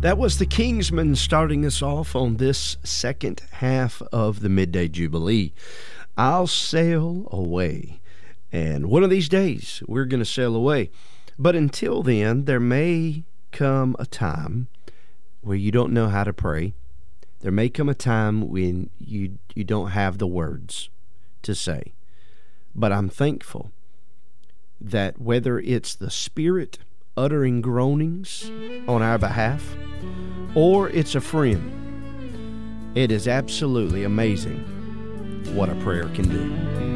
That was the Kingsmen starting us off on this second half of the Midday Jubilee. I'll sail away. And one of these days, we're going to sail away. But until then, there may come a time where you don't know how to pray. There may come a time when you don't have the words to say. But I'm thankful that whether it's the Spirit uttering groanings on our behalf, or it's a friend, it is absolutely amazing what a prayer can do.